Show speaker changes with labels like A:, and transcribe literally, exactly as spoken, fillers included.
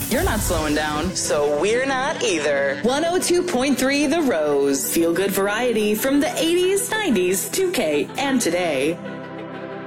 A: You're not slowing down, so we're not either. one oh two point three The Rose. Feel good variety from the eighties, nineties, two K, and today.